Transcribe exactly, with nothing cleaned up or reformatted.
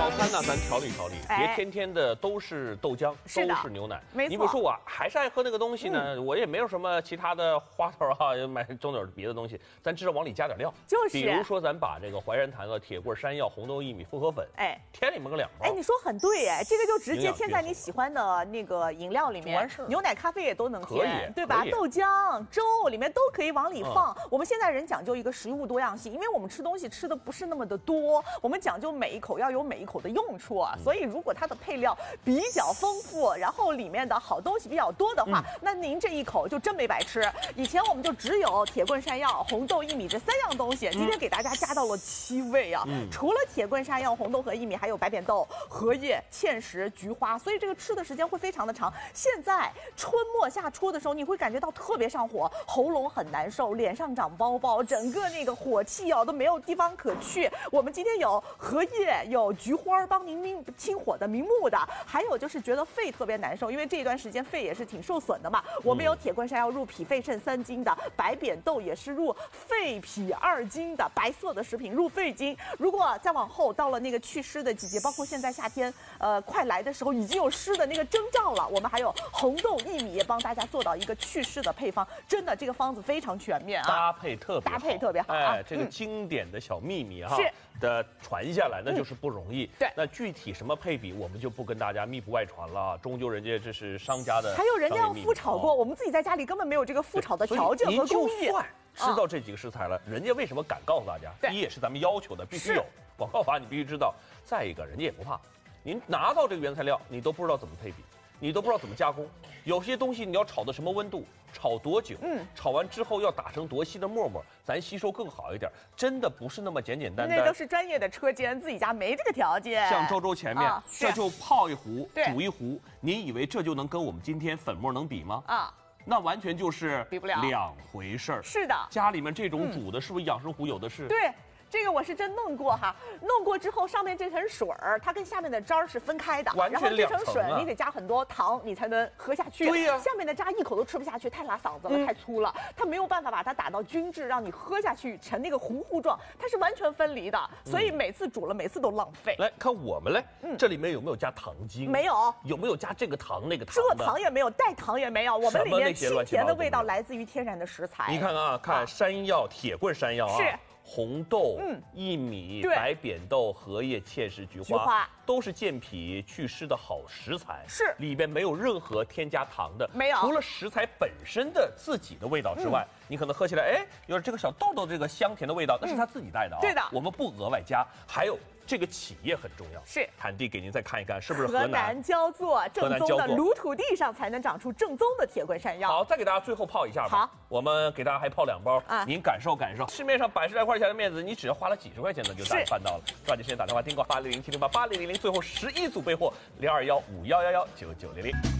早餐呢，咱调理调理，别天天的都是豆浆，都是牛奶。 没错。 你比如说我还是爱喝那个东西呢，我也没有什么其他的花头啊，买中点别的东西，咱至少往里加点料。 就是。 比如说咱把这个淮山檀啊、铁棍山药、红豆薏米复合粉，哎，添里面个两包。 哎，你说很对哎，这个就直接添在你喜欢的那个饮料里面，牛奶、咖啡也都能添，对吧？豆浆、粥里面都可以往里放。我们现在人讲究一个食物多样性，因为我们吃东西吃的不是那么的多，我们讲究每一口要有每一口的用处啊。所以如果它的配料比较丰富，然后里面的好东西比较多的话，嗯、那您这一口就真没白吃。以前我们就只有铁棍山药、红豆薏米这三样东西，今天给大家加到了七味啊。嗯、除了铁棍山药、红豆和薏米，还有白扁豆、荷叶、芡实、菊花，所以这个吃的时间会非常的长。现在春末夏初的时候，你会感觉到特别上火，喉咙很难受，脸上长包包，整个那个火气啊都没有地方可去。我们今天有荷叶，有菊花帮您明清火的、明目的，还有就是觉得肺特别难受，因为这一段时间肺也是挺受损的嘛。我们有铁棍山药入脾肺肾三经的，白扁豆也是入肺脾二经的，白色的食品入肺经。如果再往后到了那个祛湿的季节，包括现在夏天呃快来的时候，已经有湿的那个征兆了，我们还有红豆薏米也帮大家做到一个祛湿的配方，真的这个方子非常全面啊， 搭配特别搭配特别好。 哎，这个经典的小秘密哈。 是。 的传下来，那就是不容易。 嗯、对， 那具体什么配比，我们就不跟大家密不外传了。终究人家这是商家的， 还有人家要复炒过，我们自己在家里根本没有这个复炒的条件和工艺。 您就算知道这几个食材了，人家为什么敢告诉大家？第一也是咱们要求的，必须有广告法，你必须知道。再一个，人家也不怕，您拿到这个原材料，你都不知道怎么配比。你都不知道怎么加工，有些东西你要炒的什么温度，炒多久，嗯，炒完之后要打成多细的沫沫，咱吸收更好一点，真的不是那么简简单单。 那都是专业的车间，自己家没这个条件。 像周周前面，啊、这就泡一壶，煮一壶，您以为这就能跟我们今天粉末能比吗？啊。那完全就是比不了两回事儿。 是的， 家里面这种煮的，是不是养生壶有的是？ 对。这个我是真弄过哈，弄过之后上面这层水儿，它跟下面的渣儿是分开的， 完全两层啊、 然后这层水你得加很多糖，你才能喝下去。 对呀、啊， 下面的渣一口都吃不下去，太拉嗓子了，嗯、太粗了，它没有办法把它打到均质，让你喝下去成那个糊糊状，它是完全分离的，所以每次煮了每次都浪费。 来看我们嘞，嗯、这里面有没有加糖精？ 没有。 有没有加这个糖那个糖？ 这糖也没有，带糖也没有，我们里面清甜的味道来自于天然的食材。 你看啊，看山药，铁棍山药啊。 是。 红豆、嗯、薏米、白扁豆、荷叶、芡实、菊花， 菊花都是健脾祛湿的好食材， 是里边没有任何添加糖的， 没有。 除了食材本身的自己的味道之外，嗯、你可能喝起来，哎，有这个小豆豆这个香甜的味道，那是他自己带的啊、嗯， 对的， 我们不额外加。还有这个企业很重要， 是产地给您再看一看，是不是河南？ 河南焦作，正宗的鲁土地上才能长出正宗的铁棍山药。 好，再给大家最后泡一下吧。 好， 我们给大家还泡两包，啊，您感受感受。市面上百十来块钱的面子，你只要花了几十块钱呢，就大家办到了。抓紧时间打电话订购八零零七零八八零零零，最后十一组备货零二幺五幺幺幺九九零零。